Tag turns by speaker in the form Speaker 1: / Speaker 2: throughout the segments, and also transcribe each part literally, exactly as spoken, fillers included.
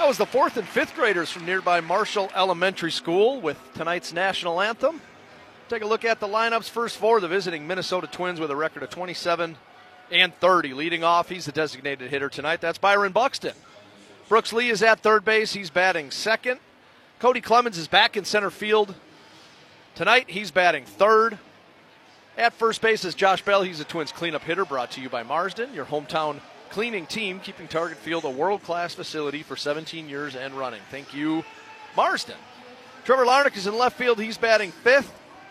Speaker 1: That was the fourth and fifth graders from nearby Marshall Elementary School with tonight's national anthem. Take a look at the lineups. First for the visiting Minnesota Twins with a record of twenty-seven and thirty. Leading off, he's the designated hitter tonight. That's Byron Buxton. Brooks Lee is at third base. He's batting second. Cody Clemens is back in center field. Tonight, he's batting third. At first base is Josh Bell. He's a Twins cleanup hitter, brought to you by Marsden, your hometown cleaning team, keeping Target Field a world-class facility for seventeen years and running. Thank you, Marsden. Trevor Larnach is in left field. He's batting fifth.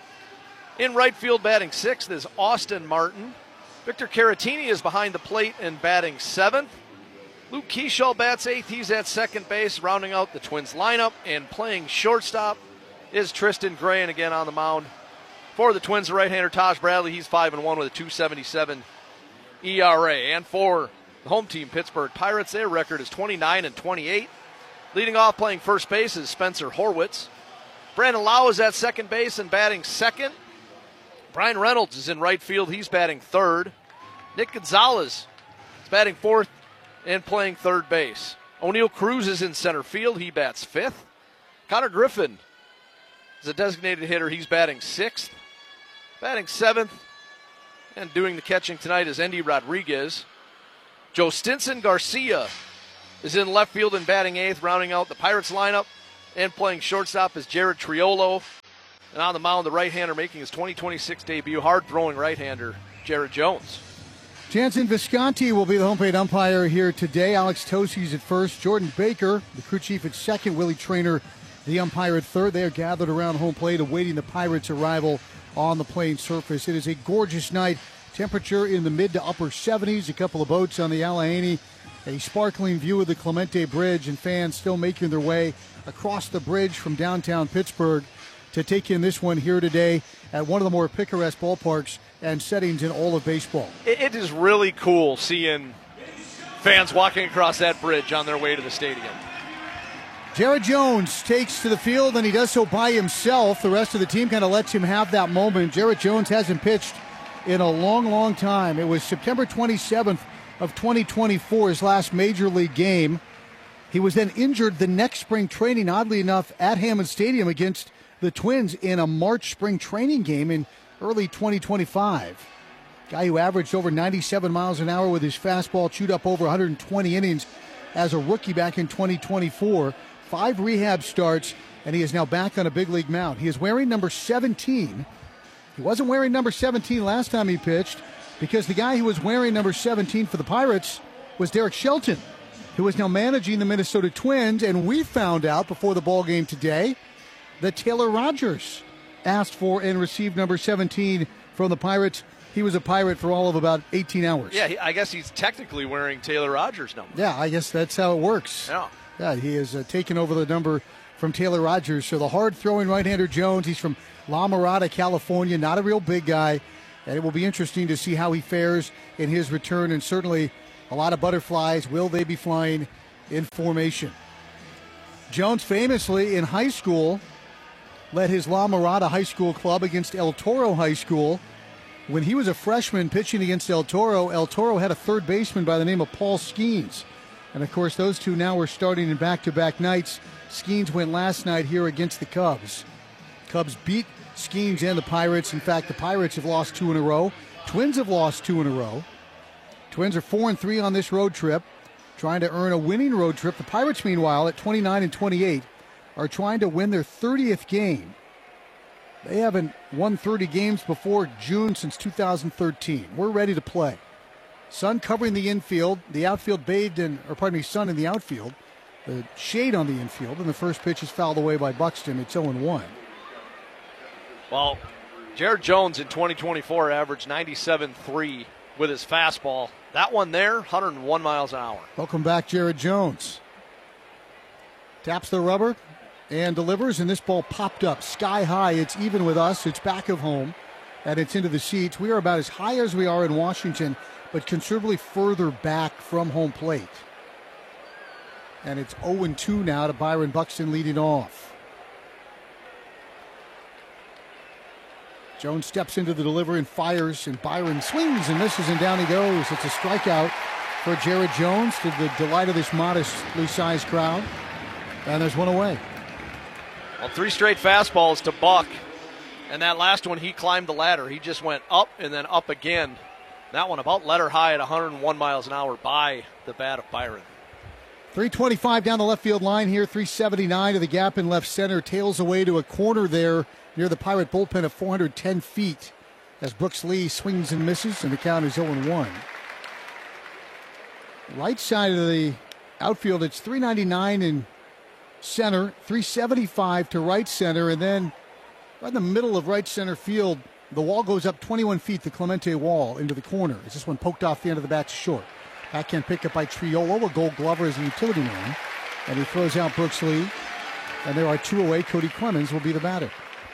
Speaker 1: In right field, batting sixth, is Austin Martin. Victor Caratini is behind the plate and batting seventh. Luke Keeschall bats eighth. He's at second base, rounding out the Twins lineup. And playing shortstop is Tristan Gray, and again on the mound for the Twins, the right-hander Taj Bradley. He's five and one with a two seventy-seven E R A. And for the home team, Pittsburgh Pirates, their record is twenty-nine and twenty-eight. Leading off playing first base is Spencer Horwitz. Brandon Lau is at second base and batting second. Brian Reynolds is in right field. He's batting third. Nick Gonzalez is batting fourth and playing third base. O'Neill Cruz is in center field. He bats fifth. Connor Griffin is a designated hitter. He's batting sixth. Batting seventh and doing the catching tonight is Endy Rodriguez. Joe Stinson Garcia is in left field and batting eighth, rounding out the Pirates lineup. And playing shortstop is Jared Triolo. And on the mound, the right-hander making his twenty twenty-six debut, hard-throwing right-hander Jared Jones.
Speaker 2: Jansen Visconti will be the home plate umpire here today. Alex Tosey's at first. Jordan Baker, the crew chief, at second. Willie Traynor, the umpire, at third. They are gathered around home plate awaiting the Pirates' arrival on the playing surface. It is a gorgeous night. Temperature in the mid to upper seventies. A couple of boats on the Allegheny. A sparkling view of the Clemente Bridge, and fans still making their way across the bridge from downtown Pittsburgh to take in this one here today at one of the more picturesque ballparks and settings in all of baseball.
Speaker 1: It is really cool seeing fans walking across that bridge on their way to the stadium.
Speaker 2: Jared Jones takes to the field, and he does so by himself. The rest of the team kind of lets him have that moment. Jared Jones hasn't pitched in a long, long time. It was September twenty-seventh of twenty twenty-four, his last major league game. He was then injured the next spring training, oddly enough, at Hammond Stadium against the Twins in a March spring training game in early twenty twenty-five. Guy who averaged over ninety-seven miles an hour with his fastball, chewed up over one hundred twenty innings as a rookie back in twenty twenty-four. Five rehab starts, and he is now back on a big league mound. He is wearing number seventeen. He wasn't wearing number seventeen last time he pitched because the guy who was wearing number seventeen for the Pirates was Derek Shelton, who is now managing the Minnesota Twins. And we found out before the ball game today that Taylor Rogers asked for and received number seventeen from the Pirates. He was a Pirate for all of about eighteen hours.
Speaker 1: Yeah, he, I guess he's technically wearing Taylor Rogers' number.
Speaker 2: Yeah, I guess that's how it works.
Speaker 1: Yeah.
Speaker 2: Yeah, he has uh, taken over the number from Taylor Rogers. So the hard-throwing right-hander Jones, he's from La Mirada, California, not a real big guy. And it will be interesting to see how he fares in his return. And certainly a lot of butterflies. Will they be flying in formation? Jones famously in high school led his La Mirada High School club against El Toro High School. When he was a freshman pitching against El Toro, El Toro had a third baseman by the name of Paul Skeens. And, of course, those two now are starting in back-to-back nights. Skeens went last night here against the Cubs. Cubs beat Skeens and the Pirates. In fact, the Pirates have lost two in a row. Twins have lost two in a row. Twins are four and three on this road trip, trying to earn a winning road trip. The Pirates, meanwhile, at twenty-nine and twenty-eight, are trying to win their thirtieth game. They haven't won thirty games before June since two thousand thirteen. We're ready to play. Sun covering the infield, the outfield bathed in, or pardon me, sun in the outfield, the shade on the infield, and the first pitch is fouled away by Buxton. It's oh and one.
Speaker 1: Well, Jared Jones in twenty twenty-four averaged ninety-seven point three with his fastball. That one there, one hundred one miles an hour.
Speaker 2: Welcome back, Jared Jones. Taps the rubber and delivers, and this ball popped up sky high. It's even with us. It's back of home, and it's into the seats. We are about as high as we are in Washington, but considerably further back from home plate. And it's oh and two now to Byron Buxton leading off. Jones steps into the delivery and fires, and Byron swings and misses, and down he goes. It's a strikeout for Jared Jones, to the delight of this modestly sized crowd. And there's one away.
Speaker 1: Well, three straight fastballs to Buck. And that last one, he climbed the ladder. He just went up and then up again. That one about letter high at one hundred one miles an hour by the bat of Byron.
Speaker 2: three twenty-five down the left field line here. three seventy-nine to the gap in left center. Tails away to a corner there near the Pirate bullpen at four hundred ten feet as Brooks Lee swings and misses, and the count is oh and one. Right side of the outfield, it's three ninety-nine in center, three seventy-five to right center, and then right in the middle of right center field, the wall goes up twenty-one feet, the Clemente wall, into the corner. It's this one poked off the end of the bat to short. Backhand pick up by Triolo. A Gold Glover is a utility man, and he throws out Brooks Lee. And there are two away. Cody Clemens will be the batter.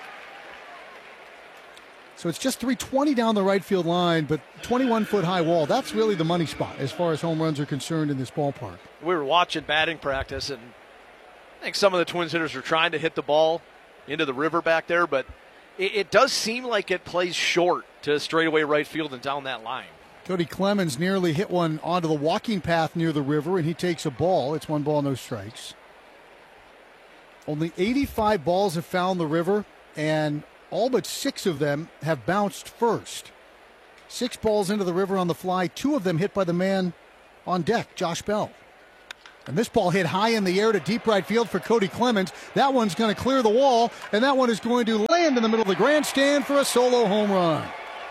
Speaker 2: So it's just three twenty down the right field line, but twenty-one foot high wall. That's really the money spot as far as home runs are concerned in this ballpark.
Speaker 1: We were watching batting practice, and I think some of the Twins hitters are trying to hit the ball into the river back there, but it, it does seem like it plays short to straightaway right field and down that line.
Speaker 2: Cody Clemens nearly hit one onto the walking path near the river, and he takes a ball. It's one ball, no strikes. Only eighty-five balls have found the river, and all but six of them have bounced first. Six balls into the river on the fly, two of them hit by the man on deck, Josh Bell. And this ball hit high in the air to deep right field for Cody Clemens. That one's going to clear the wall, and that one is going to land in the middle of the grandstand for a solo home run.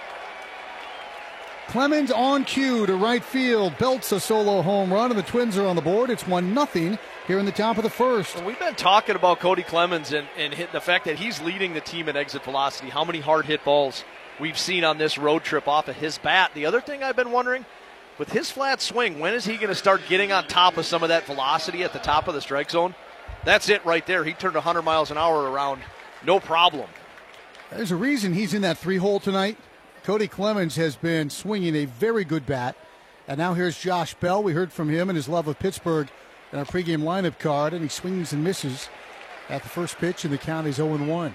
Speaker 2: Clemens on cue to right field, belts a solo home run, and the Twins are on the board. It's one nothing here in the top of the first.
Speaker 1: Well, we've been talking about Cody Clemens and, and hit the fact that he's leading the team in exit velocity, how many hard hit balls we've seen on this road trip off of his bat. The other thing I've been wondering, with his flat swing, when is he going to start getting on top of some of that velocity at the top of the strike zone? That's it right there. He turned one hundred miles an hour around, no problem.
Speaker 2: There's a reason he's in that three-hole tonight. Cody Clemens has been swinging a very good bat. And now here's Josh Bell. We heard from him and his love of Pittsburgh in our pregame lineup card, and he swings and misses at the first pitch, and the count is oh and one.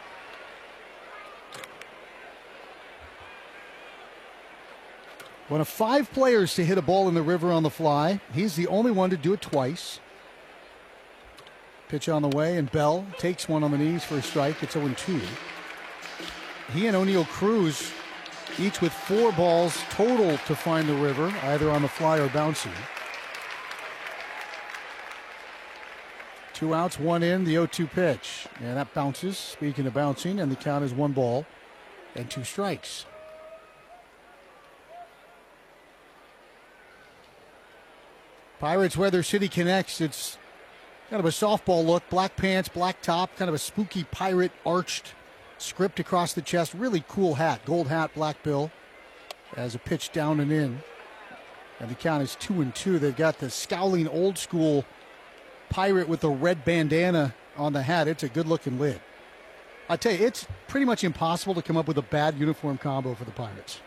Speaker 2: One of five players to hit a ball in the river on the fly. He's the only one to do it twice. Pitch on the way, and Bell takes one on the knees for a strike. It's oh and two. He and O'Neill Cruz each with four balls total to find the river, either on the fly or bouncing. Two outs, one in, the oh two pitch. And that bounces, speaking of bouncing, and the count is one ball and two strikes. Pirates Weather City connects. It's kind of a softball look. Black pants, black top, kind of a spooky pirate arched script across the chest. Really cool hat. Gold hat, black bill. As a pitch down and in. And the count is two and two. They've got the scowling old school pirate with the red bandana on the hat. It's a good looking lid. I tell you, it's pretty much impossible to come up with a bad uniform combo for the Pirates.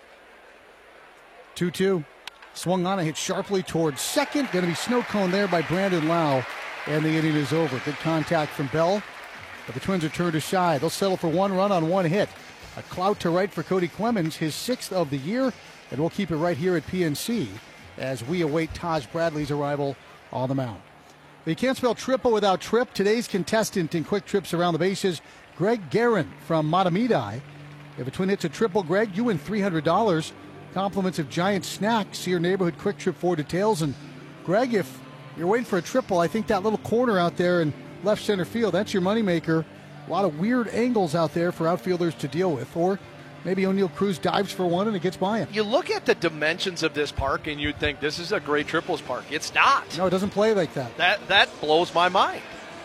Speaker 2: two two. Swung on and hit sharply towards second. Going to be snow cone there by Brandon Lau. And the inning is over. Good contact from Bell. But the Twins are turned aside. They'll settle for one run on one hit. A clout to right for Cody Clemens, his sixth of the year. And we'll keep it right here at P N C as we await Taj Bradley's arrival on the mound. You can't spell triple without trip. Today's contestant in quick trips around the bases, Greg Guerin from Matamidi. If a Twin hits a triple, Greg, you win three hundred dollars. Compliments of Giant Snacks. See your neighborhood Quick Trip for details. And Greg, if you're waiting for a triple, I think that little corner out there in left center field, that's your moneymaker. A lot of weird angles out there for outfielders to deal with. Or maybe O'Neill Cruz dives for one and it gets by him.
Speaker 1: You look at the dimensions of this park and you'd think this is a great triples park. It's not.
Speaker 2: No, it doesn't play like that.
Speaker 1: That that blows my mind.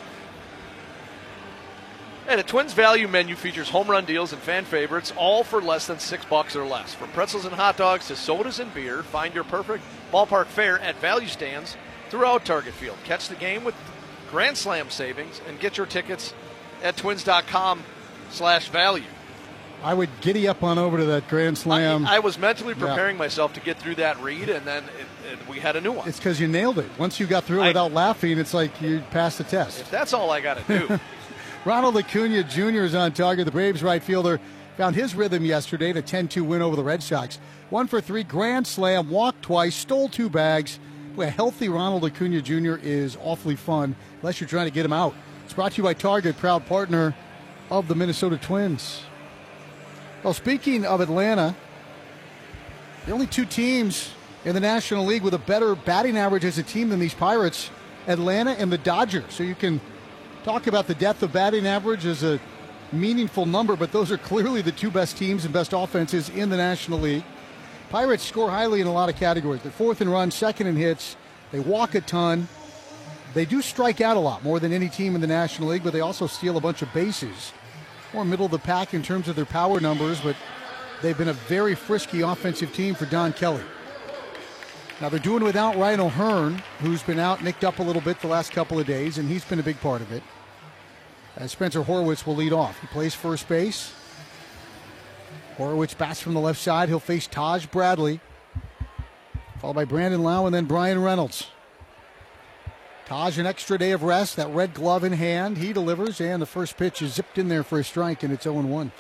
Speaker 1: And the Twins value menu features home run deals and fan favorites, all for less than six bucks or less. From pretzels and hot dogs to sodas and beer, find your perfect ballpark fare at value stands throughout Target Field. Catch the game with Grand Slam savings and get your tickets at twins.com slash value.
Speaker 2: I would giddy up on over to that Grand Slam.
Speaker 1: I, I was mentally preparing yeah. myself to get through that read, and then it, it, we had a new one.
Speaker 2: It's because you nailed it. Once you got through it without laughing, it's like you passed the test.
Speaker 1: If that's all I got to do.
Speaker 2: Ronald Acuna Junior is on target. The Braves right fielder found his rhythm yesterday in a ten two win over the Red Sox. One for three, grand slam, walked twice, stole two bags, Boy, a healthy Ronald Acuna Junior is awfully fun, unless you're trying to get him out. It's brought to you by Target, proud partner of the Minnesota Twins. Well, speaking of Atlanta, the only two teams in the National League with a better batting average as a team than these Pirates, Atlanta and the Dodgers. So you can talk about the depth of batting average as a meaningful number, but those are clearly the two best teams and best offenses in the National League. Pirates score highly in a lot of categories. They're fourth in runs, second in hits. They walk a ton. They do strike out a lot, more than any team in the National League, but they also steal a bunch of bases. More middle of the pack in terms of their power numbers, but they've been a very frisky offensive team for Don Kelly. Now they're doing without Ryan O'Hearn, who's been out, nicked up a little bit the last couple of days, and he's been a big part of it. As Spencer Horwitz will lead off. He plays first base. Horowitz bats from the left side. He'll face Taj Bradley, followed by Brandon Lau and then Brian Reynolds. Taj, an extra day of rest, that red glove in hand. He delivers, and the first pitch is zipped in there for a strike, and it's oh one.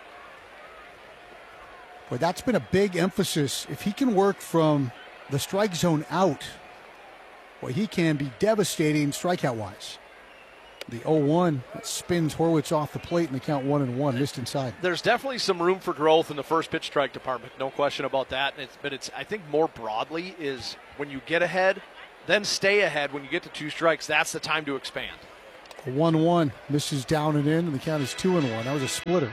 Speaker 2: Boy, that's been a big emphasis. If he can work from the strike zone out, boy, he can be devastating strikeout-wise. The oh one that spins Horwitz off the plate in the count one and one, missed inside.
Speaker 1: There's definitely some room for growth in the first pitch strike department, no question about that. It's, but it's I think more broadly is when you get ahead, then stay ahead. When you get to two strikes, that's the time to expand.
Speaker 2: A one one misses down and in, and the count is two and one. That was a splitter.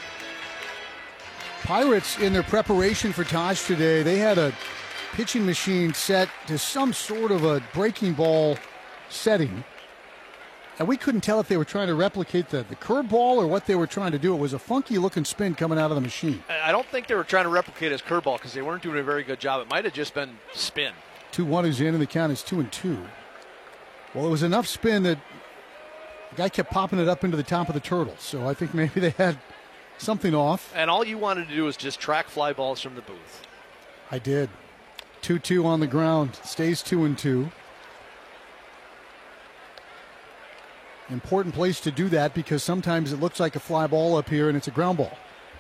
Speaker 2: Pirates, in their preparation for Taj today, they had a pitching machine set to some sort of a breaking ball setting. And we couldn't tell if they were trying to replicate the, the curveball or what they were trying to do. It was a funky-looking spin coming out of the machine.
Speaker 1: I don't think they were trying to replicate his curveball because they weren't doing a very good job. It might have just been spin.
Speaker 2: two one is in, and the count is two and two. Well, it was enough spin that the guy kept popping it up into the top of the turtle. So I think maybe they had something off.
Speaker 1: And all you wanted to do was just track fly balls from the booth.
Speaker 2: I did. two two on the ground. Stays two and two. Important place to do that because sometimes it looks like a fly ball up here and it's a ground ball.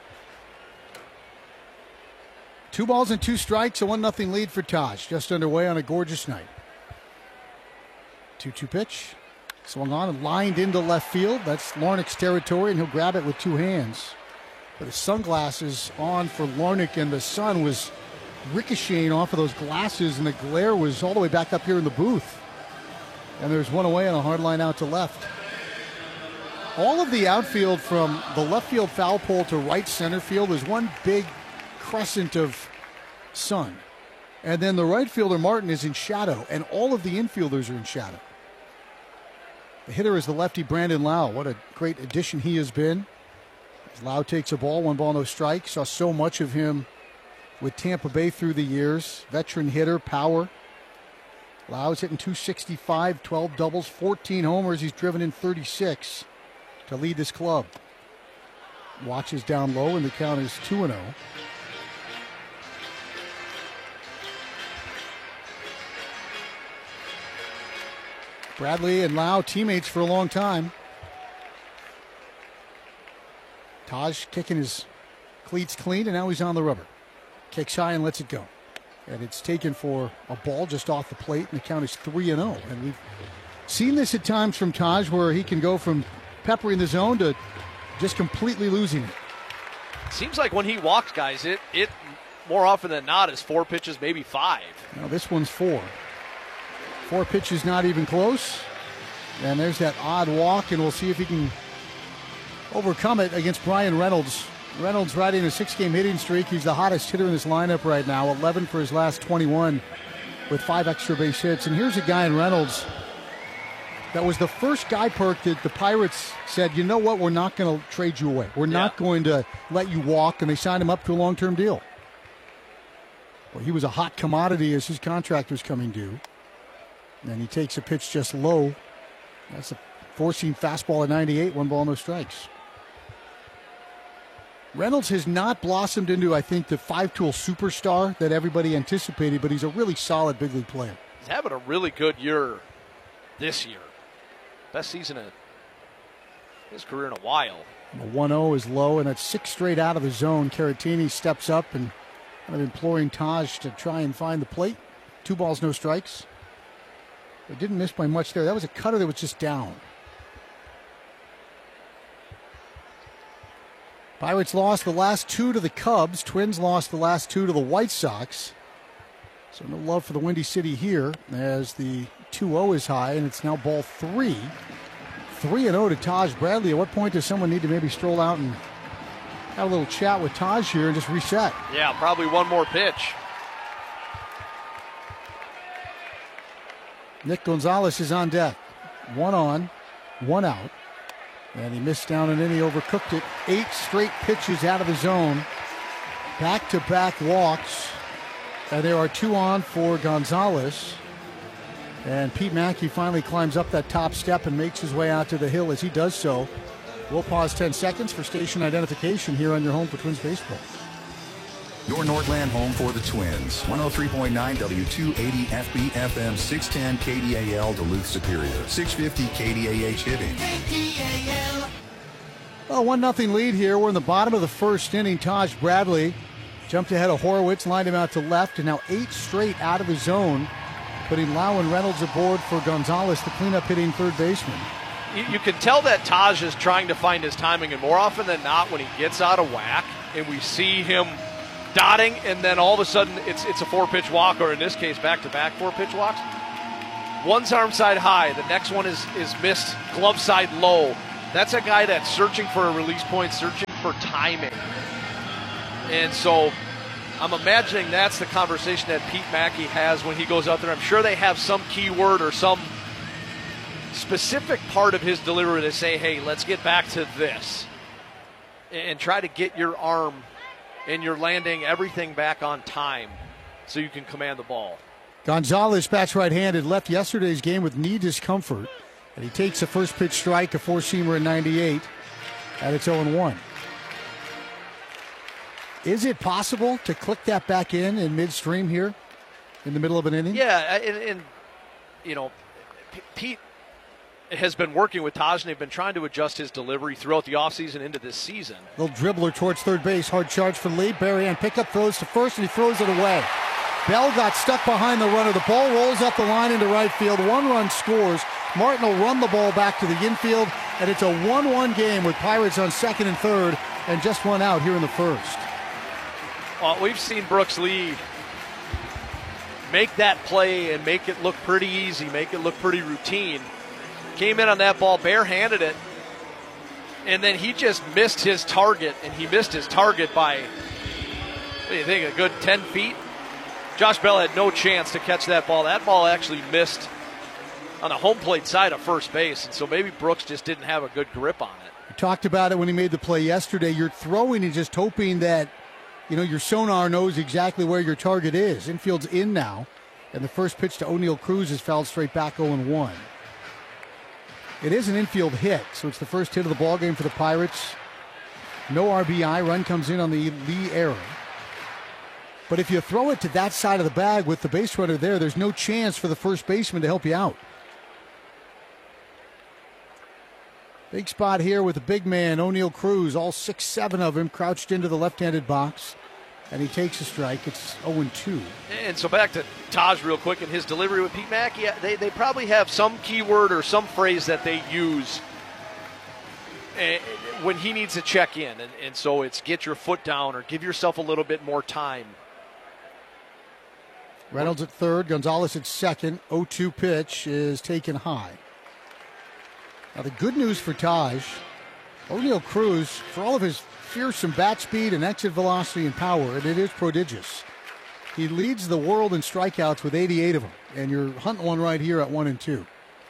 Speaker 2: Two balls and two strikes, a one nothing lead for Taj. Just underway on a gorgeous night. two two pitch. Swung on and lined into left field. That's Larnach's territory, and he'll grab it with two hands. But his sunglasses on for Larnach, and the sun was ricocheting off of those glasses, and the glare was all the way back up here in the booth. And there's one away on a hard line out to left. All of the outfield from the left field foul pole to right center field is one big crescent of sun. And then the right fielder, Martin, is in shadow, and all of the infielders are in shadow. The hitter is the lefty Brandon Lau. What a great addition he has been. As Lau takes a ball, one ball, no strike. Saw so much of him with Tampa Bay through the years. Veteran hitter, power. Lau's hitting two sixty-five, twelve doubles, fourteen homers. He's driven in thirty-six to lead this club. Watches down low, and the count is two and oh. Bradley and Lau, teammates for a long time. Taj kicking his cleats clean, and now he's on the rubber. Kicks high and lets it go. And it's taken for a ball just off the plate, and the count is three and oh. And we've seen this at times from Taj, where he can go from peppering the zone to just completely losing it.
Speaker 1: Seems like when he walks guys, it it more often than not is four pitches, maybe five.
Speaker 2: Now this one's four. Four pitches, not even close. And there's that odd walk, and we'll see if he can overcome it against Brian Reynolds. Reynolds riding a six-game hitting streak. He's the hottest hitter in this lineup right now, eleven for his last twenty-one with five extra base hits. And here's a guy in Reynolds that was the first guy, Perk, that the Pirates said, you know what, we're not going to trade you away. We're yeah. not going to let you walk, and they signed him up to a long-term deal. Well, he was a hot commodity as his contract was coming due. And he takes a pitch just low. That's a four-seam fastball at ninety-eight, one ball, no strikes. Reynolds has not blossomed into, I think, the five-tool superstar that everybody anticipated, but he's a really solid big league player.
Speaker 1: He's having a really good year this year. Best season of his career in a while.
Speaker 2: The one oh is low, and that's six straight out of the zone. Caratini steps up and kind of imploring Taj to try and find the plate. Two balls, no strikes. They didn't miss by much there. That was a cutter that was just down. Pirates lost the last two to the Cubs. Twins lost the last two to the White Sox. So no love for the Windy City here as the two oh is high, and it's now ball three. three and oh to Taj Bradley. At what point does someone need to maybe stroll out and have a little chat with Taj here and just reset?
Speaker 1: Yeah, probably one more pitch.
Speaker 2: Nick Gonzalez is on deck. One on, one out. And he missed down and in. He overcooked it. Eight straight pitches out of the zone. Back-to-back walks. And there are two on for Gonzalez. And Pete Mackey finally climbs up that top step and makes his way out to the hill. As he does so, we'll pause ten seconds for station identification here on your home for Twins baseball.
Speaker 3: Your Northland home for the Twins. one oh three point nine W two eighty F B F M, six ten K D A L Duluth Superior, six fifty K D A H Hibbing.
Speaker 2: Well, one nothing lead here. We're in the bottom of the first inning. Taj Bradley jumped ahead of Horowitz, lined him out to left, and now eight straight out of the zone, putting Lau and Reynolds aboard for Gonzalez, the cleanup hitting third baseman.
Speaker 1: You, you can tell that Taj is trying to find his timing, and more often than not, when he gets out of whack and we see him dotting, and then all of a sudden it's it's a four-pitch walk, or in this case, back-to-back four-pitch walks. One's arm side high, the next one is, is missed glove side low. That's a guy that's searching for a release point, searching for timing. And so I'm imagining that's the conversation that Pete Mackey has when he goes out there. I'm sure they have some keyword or some specific part of his delivery to say, hey, let's get back to this, and try to get your arm and your landing, everything back on time so you can command the ball.
Speaker 2: Gonzalez bats right-handed, left yesterday's game with knee discomfort, and he takes a first pitch strike, a four-seamer in ninety-eight, and it's oh and one. Is it possible to click that back in in midstream here in the middle of an inning?
Speaker 1: Yeah, and, and you know, P- Pete has been working with Taj, and they've been trying to adjust his delivery throughout the offseason into this season.
Speaker 2: Little dribbler towards third base, hard charge for Lee. Berrien pickup, throws to first, and he throws it away. Bell got stuck behind the runner. The ball rolls up the line into right field. One run scores. Martin will run the ball back to the infield, and it's a one one game with Pirates on second and third, and just one out here in the first.
Speaker 1: Well, we've seen Brooks Lee make that play and make it look pretty easy, make it look pretty routine. Came in on that ball, barehanded it, and then he just missed his target, and he missed his target by, what do you think, a good ten feet? Josh Bell had no chance to catch that ball. That ball actually missed on the home plate side of first base, and so maybe Brooks just didn't have a good grip on it.
Speaker 2: We talked about it when he made the play yesterday. You're throwing and just hoping that, you know, your sonar knows exactly where your target is. Infield's in now, and the first pitch to O'Neill Cruz is fouled straight back oh and one. It is an infield hit, so it's the first hit of the ballgame for the Pirates. No R B I. Run comes in on the Lee error. But if you throw it to that side of the bag with the base runner there, there's no chance for the first baseman to help you out. Big spot here with the big man, O'Neill Cruz, all six, seven of him crouched into the left-handed box. And he takes a strike. It's oh and two.
Speaker 1: And so back to Taj real quick and his delivery with Pete Mackey. They, they probably have some keyword or some phrase that they use when he needs to check in. And, and so it's get your foot down or give yourself a little bit more time.
Speaker 2: Reynolds at third, Gonzalez at second. oh two pitch is taken high. Now the good news for Taj, O'Neill Cruz, for all of his fearsome bat speed and exit velocity and power, and it is prodigious, he leads the world in strikeouts with eighty-eight of them, and you're hunting one right here at one and two.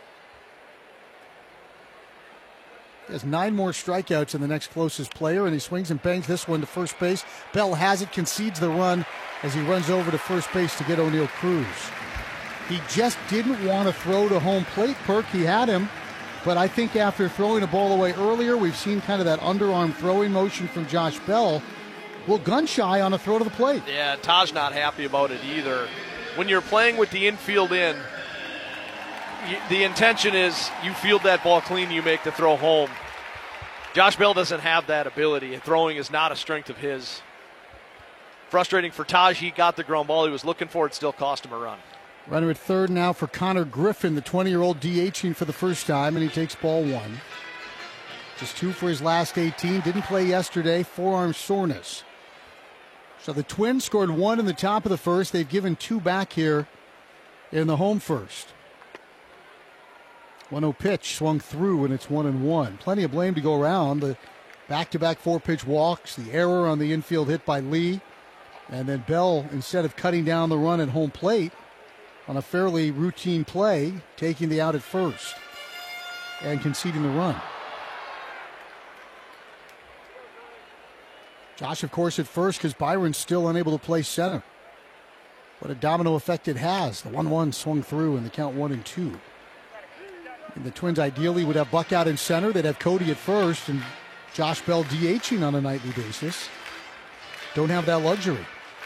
Speaker 2: He has nine more strikeouts than the next closest player, and he swings and bangs this one to first base. Bell has it, concedes the run as he runs over to first base to get O'Neill Cruz. He just didn't want to throw to home plate, Perk. He had him. But I think after throwing the ball away earlier, we've seen kind of that underarm throwing motion from Josh Bell. Well, gun shy on a throw to the plate.
Speaker 1: Yeah, Taj not happy about it either. When you're playing with the infield in, you, the intention is you field that ball clean, you make the throw home. Josh Bell doesn't have that ability. Throwing is not a strength of his. Frustrating for Taj. He got the ground ball he was looking for. It still cost him a run.
Speaker 2: Runner at third now for Connor Griffin, the twenty-year-old DHing for the first time, and he takes ball one. Just two for his last eighteen. Didn't play yesterday. Forearm soreness. So the Twins scored one in the top of the first. They've given two back here in the home first. one oh pitch swung through, and it's one and one. Plenty of blame to go around. The back-to-back four-pitch walks, the error on the infield hit by Lee, and then Bell, instead of cutting down the run at home plate on a fairly routine play, taking the out at first and conceding the run. Josh, of course, at first because Byron's still unable to play center. What a domino effect it has. The one one swung through and the count one and two. And the Twins ideally would have Buck out in center. They'd have Cody at first and Josh Bell DHing on a nightly basis. Don't have that luxury.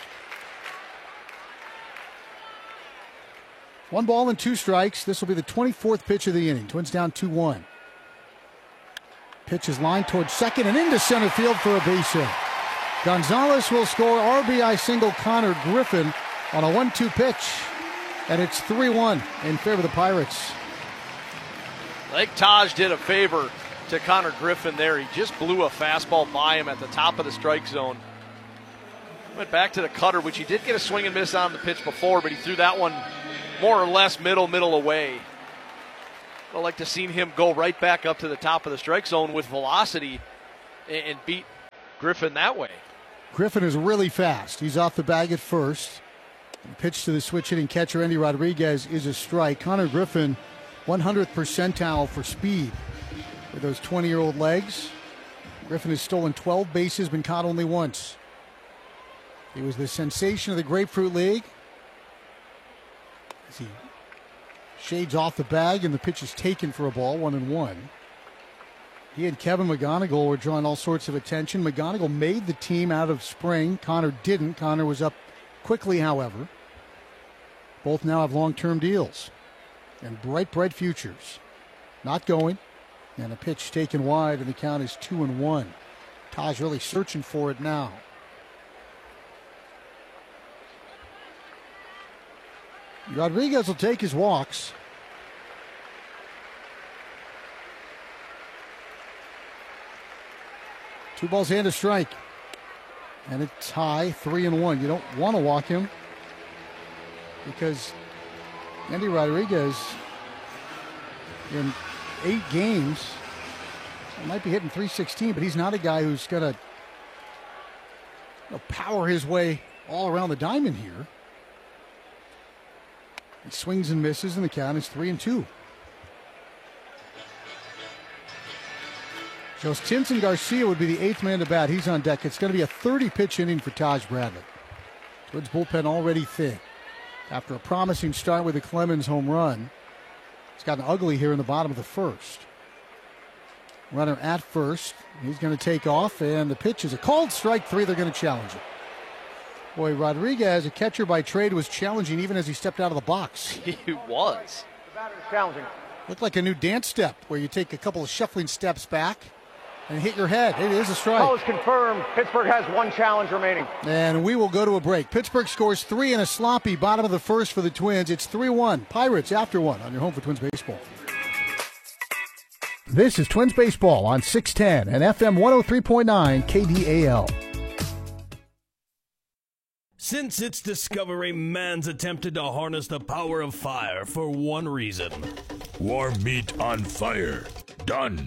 Speaker 2: One ball and two strikes. This will be the twenty-fourth pitch of the inning. Twins down two one. Pitch is lined towards second and into center field for a base hit. Gonzalez will score R B I single Connor Griffin on a one two pitch, and it's three one in favor of the Pirates.
Speaker 1: I think Taj did a favor to Connor Griffin there. He just blew a fastball by him at the top of the strike zone. Went back to the cutter, which he did get a swing and miss on the pitch before, but he threw that one more or less middle, middle away. I'd like to see him go right back up to the top of the strike zone with velocity and beat Griffin that way.
Speaker 2: Griffin is really fast. He's off the bag at first. The pitch to the switch-hitting catcher, Andy Rodriguez, is a strike. Connor Griffin, one hundredth percentile for speed with those twenty-year-old legs. Griffin has stolen twelve bases, been caught only once. He was the sensation of the Grapefruit League. As he shades off the bag and the pitch is taken for a ball, one and one. He and Kevin McGonigal were drawing all sorts of attention. McGonigal made the team out of spring. Connor didn't. Connor was up quickly, however. Both now have long-term deals and bright, bright futures. Not going, and a pitch taken wide, and the count is two and one. Taj really searching for it now. Rodriguez will take his walks. Two balls and a strike. And it's high, three and one. You don't want to walk him because Andy Rodriguez in eight games he might be hitting three sixteen, but he's not a guy who's going to you know, power his way all around the diamond here. He swings and misses, and the count is three and two. Justinson Garcia would be the eighth man to bat. He's on deck. It's going to be a thirty-pitch inning for Taj Bradley. Twins bullpen already thin. After a promising start with a Clemens home run, it's gotten ugly here in the bottom of the first. Runner at first. He's going to take off, and the pitch is a called strike three. They're going to challenge it. Boy, Rodriguez, a catcher by trade, was challenging even as he stepped out of the box.
Speaker 1: He was.
Speaker 4: The batter is challenging.
Speaker 2: Looked like a new dance step where you take a couple of shuffling steps back and hit your head. It is a strike.
Speaker 4: Call is confirmed. Pittsburgh has one challenge remaining.
Speaker 2: And we will go to a break. Pittsburgh scores three in a sloppy bottom of the first for the Twins. It's three one. Pirates after one on your home for Twins Baseball. This is Twins Baseball on six ten and F M one oh three point nine K D A L.
Speaker 5: Since its discovery, man's attempted to harness the power of fire for one reason.
Speaker 6: Warm meat on fire. Done.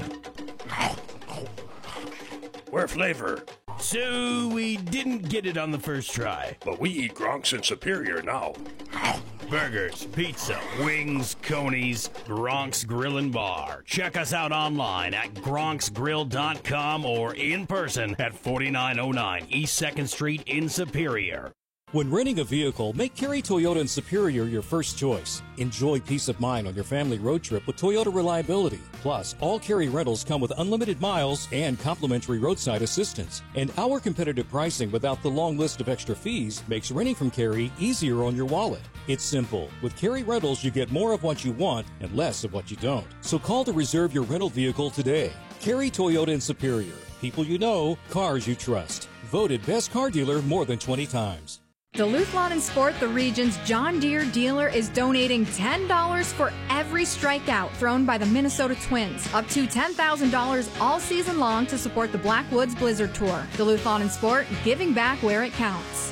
Speaker 6: Where flavor?
Speaker 5: So we didn't get it on the first try.
Speaker 6: But we eat Gronks in Superior now.
Speaker 5: Burgers, pizza, wings, conies, Gronk's Grill and Bar. Check us out online at gronks grill dot com or in person at forty-nine oh nine East second Street in Superior.
Speaker 7: When renting a vehicle, make Kerry Toyota in Superior your first choice. Enjoy peace of mind on your family road trip with Toyota reliability. Plus, all Kerry rentals come with unlimited miles and complimentary roadside assistance. And our competitive pricing without the long list of extra fees makes renting from Kerry easier on your wallet. It's simple. With Kerry Rentals, you get more of what you want and less of what you don't. So call to reserve your rental vehicle today. Kerry Toyota in Superior. People you know, cars you trust. Voted best car dealer more than twenty times.
Speaker 8: Duluth Lawn and Sport, the region's John Deere dealer, is donating ten dollars for every strikeout thrown by the Minnesota Twins. Up to ten thousand dollars all season long to support the Blackwoods Blizzard Tour. Duluth Lawn and Sport, giving back where it counts.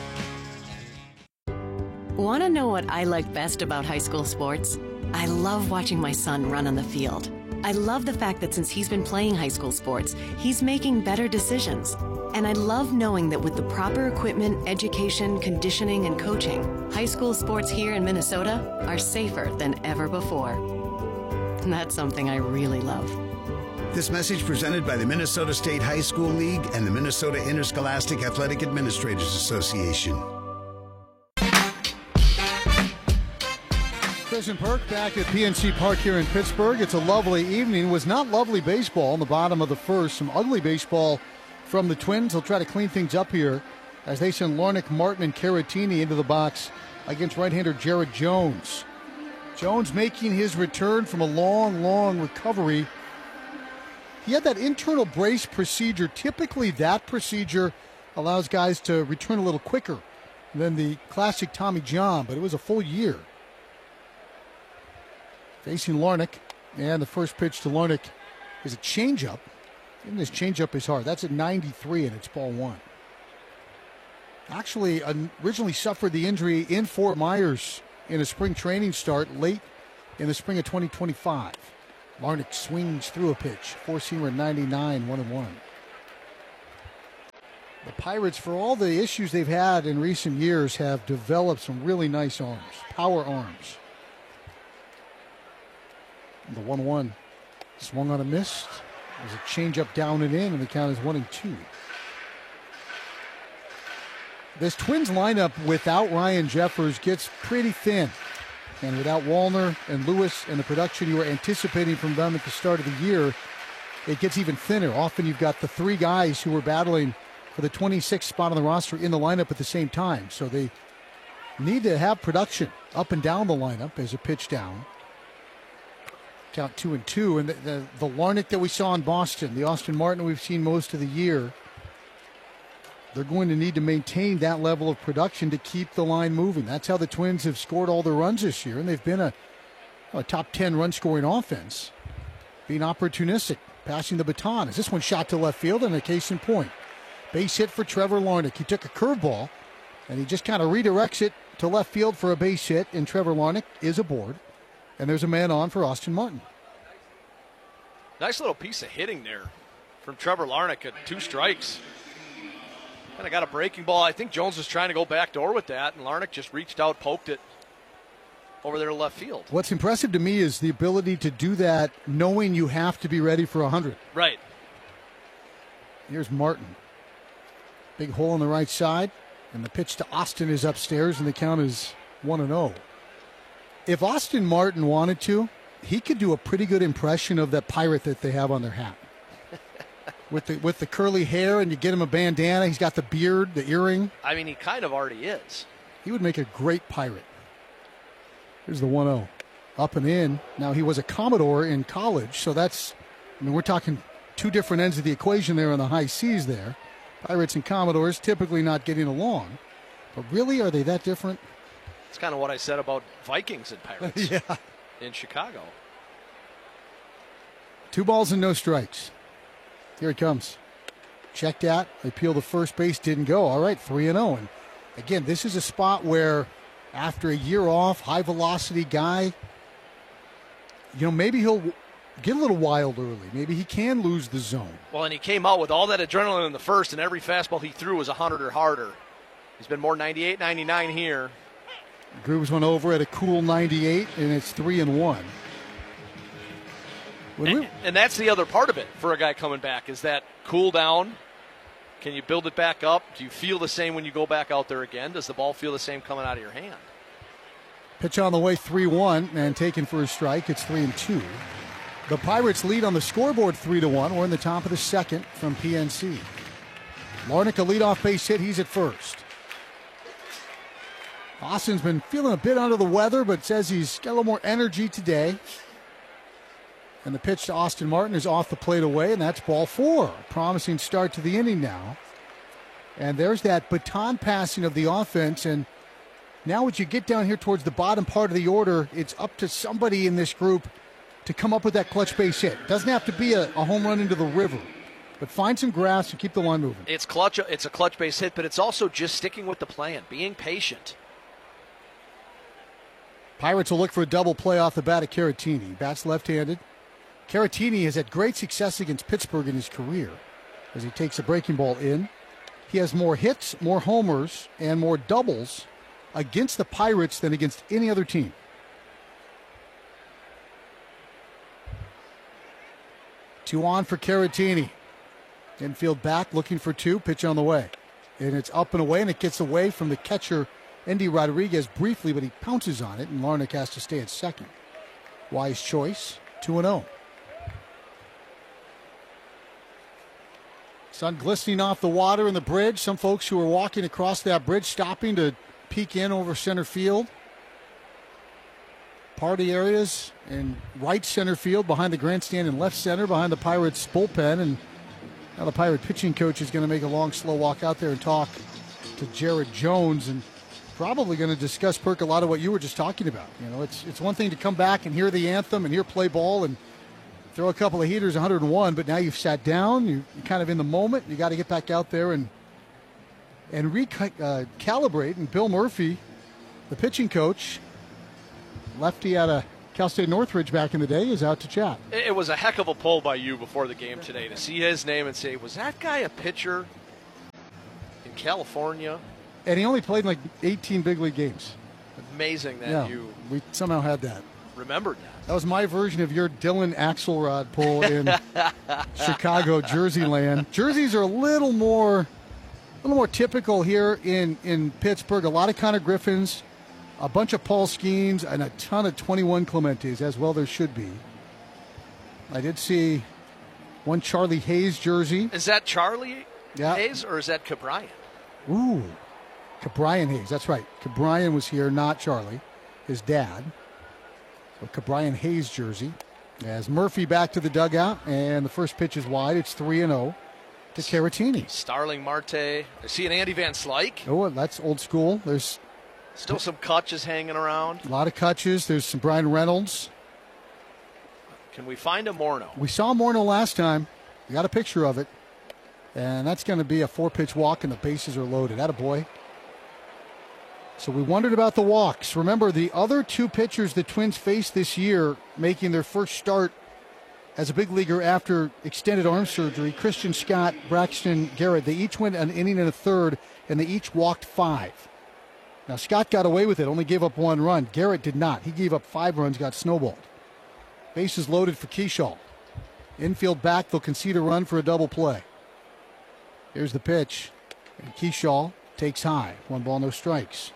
Speaker 9: Want to know what I like best about high school sports? I love watching my son run on the field. I love the fact that since he's been playing high school sports, he's making better decisions. And I love knowing that with the proper equipment, education, conditioning, and coaching, high school sports here in Minnesota are safer than ever before. And that's something I really love.
Speaker 10: This message presented by the Minnesota State High School League and the Minnesota Interscholastic Athletic Administrators Association.
Speaker 2: Chris and Perk back at P N C Park here in Pittsburgh. It's a lovely evening. It was not lovely baseball in the bottom of the first. Some ugly baseball from the Twins. They'll try to clean things up here as they send Larnach, Martin, and Caratini into the box against right-hander Jared Jones. Jones making his return from a long, long recovery. He had that internal brace procedure. Typically, that procedure allows guys to return a little quicker than the classic Tommy John, but it was a full year. Facing Larnach, and the first pitch to Larnach is a changeup. And this changeup is hard. That's at ninety-three, and it's ball one. Actually, originally suffered the injury in Fort Myers in a spring training start late in the spring of twenty twenty-five. Larnach swings through a pitch. Four-seamer ninety-nine, one and one. The Pirates, for all the issues they've had in recent years, have developed some really nice arms, power arms. The one one swung on a miss. There's a changeup down and in, and the count is one and two. This Twins lineup without Ryan Jeffers gets pretty thin. And without Wallner and Lewis and the production you were anticipating from them at the start of the year, it gets even thinner. Often you've got the three guys who were battling for the twenty-sixth spot on the roster in the lineup at the same time. So they need to have production up and down the lineup as a pitch down. Count two and two. And the, the, the Larnach that we saw in Boston, the Austin Martin we've seen most of the year, they're going to need to maintain that level of production to keep the line moving. That's how the Twins have scored all their runs this year, and they've been a, a top ten run-scoring offense, being opportunistic, passing the baton. As this one shot to left field, and a case in point. Base hit for Trevor Larnach. He took a curveball, and he just kind of redirects it to left field for a base hit, and Trevor Larnach is aboard. And there's a man on for Austin Martin.
Speaker 1: Nice little piece of hitting there from Trevor Larnach at two strikes. Kind of got a breaking ball. I think Jones was trying to go backdoor with that, and Larnach just reached out, poked it over there to left field.
Speaker 2: What's impressive to me is the ability to do that knowing you have to be ready for one hundred.
Speaker 1: Right.
Speaker 2: Here's Martin. Big hole on the right side, and the pitch to Austin is upstairs, and the count is one and oh. If Austin Martin wanted to, he could do a pretty good impression of that pirate that they have on their hat. with the with the curly hair, and you get him a bandana. He's got the beard, the earring.
Speaker 1: I mean, he kind of already is.
Speaker 2: He would make a great pirate. Here's the one oh. Up and in. Now, he was a Commodore in college, so that's, I mean, we're talking two different ends of the equation there on the high seas there. Pirates and Commodores typically not getting along. But really, are they that different?
Speaker 1: That's kind of what I said about Vikings and Pirates
Speaker 2: yeah.
Speaker 1: in Chicago.
Speaker 2: Two balls and no strikes. Here it comes. Checked out. They peel the first base. Didn't go. All right, three and oh. And again, this is a spot where after a year off, high-velocity guy, you know, maybe he'll get a little wild early. Maybe he can lose the zone.
Speaker 1: Well, and he came out with all that adrenaline in the first, and every fastball he threw was one hundred or harder. He's been more ninety-eight, ninety-nine here.
Speaker 2: Grooves went over at a cool ninety-eight, and it's three and one.
Speaker 1: And, and that's the other part of it for a guy coming back, is that cool down. Can you build it back up? Do you feel the same when you go back out there again? Does the ball feel the same coming out of your hand?
Speaker 2: Pitch on the way, three one, and taken for a strike. It's three and two. The Pirates lead on the scoreboard three to one. We're in the top of the second from P N C. Larnach, a leadoff base hit. He's at first. Austin's been feeling a bit under the weather, but says he's got a little more energy today. And the pitch to Austin Martin is off the plate away, and that's ball four. Promising start to the inning now. And there's that baton passing of the offense, and Now as you get down here towards the bottom part of the order, it's up to somebody in this group to come up with that clutch base hit. Doesn't have to be a, a home run into the river, but find some grass and keep the line moving.
Speaker 1: It's clutch. It's a clutch base hit, but it's also just sticking with the plan, being patient.
Speaker 2: Pirates will look for a double play off the bat at Caratini. Bats left-handed. Caratini has had great success against Pittsburgh in his career as he takes a breaking ball in. He has more hits, more homers, and more doubles against the Pirates than against any other team. Two on for Caratini. Infield back, looking for two. Pitch on the way. And it's up and away, and it gets away from the catcher, Endy Rodriguez, briefly, but he pounces on it, and Larnach has to stay at second. Wise choice, two and oh. Sun glistening off the water in the bridge. Some folks who are walking across that bridge stopping to peek in over center field. Party areas in right center field, behind the grandstand, and left center behind the Pirates bullpen. And now the Pirate pitching coach is going to make a long, slow walk out there and talk to Jared Jones, and probably going to discuss, Perk, a lot of what you were just talking about. You know, it's it's one thing to come back and hear the anthem and hear play ball and throw a couple of heaters, one oh one, but now you've sat down, you're kind of in the moment, you got to get back out there and and recalibrate. Uh, and Bill Murphy, the pitching coach, lefty out of Cal State Northridge back in the day, is out to chat.
Speaker 1: It was a heck of a pull by you before the game today to see his name and say, was that guy a pitcher in California?
Speaker 2: And he only played like eighteen big league games.
Speaker 1: Amazing that
Speaker 2: yeah,
Speaker 1: you
Speaker 2: we somehow had that.
Speaker 1: Remembered that.
Speaker 2: That was my version of your Dylan Axelrod pull in Chicago, Jersey land. Jerseys are a little more, a little more typical here in, in Pittsburgh. A lot of Connor Griffins, a bunch of Paul Skeens, and a ton of twenty-one Clementes, as well there should be. I did see one Charlie Hayes jersey.
Speaker 1: Is that Charlie
Speaker 2: yeah.
Speaker 1: Hayes or is that Cabrian?
Speaker 2: Ooh, Cabrian Hayes. That's right. Cabrian was here, not Charlie, his dad. So Cabrian Hayes jersey. As Murphy back to the dugout, and the first pitch is wide. It's three and oh to Caratini.
Speaker 1: Starling Marte. I see an Andy Van Slyke.
Speaker 2: Oh, that's old school. There's
Speaker 1: still some Kutches hanging around.
Speaker 2: A lot of Kutches. There's some Brian Reynolds.
Speaker 1: Can we find a Morneau?
Speaker 2: We saw Morneau last time. We got a picture of it. And that's going to be a four-pitch walk, and the bases are loaded. Attaboy. So we wondered about the walks. Remember, the other two pitchers the Twins faced this year making their first start as a big leaguer after extended arm surgery, Christian Scott, Braxton Garrett, they each went an inning and a third, and they each walked five. Now, Scott got away with it, only gave up one run. Garrett did not. He gave up five runs, got snowballed. Bases loaded for Keyshaw. Infield back, they'll concede a run for a double play. Here's the pitch. And Keyshaw takes high. One ball, no strikes.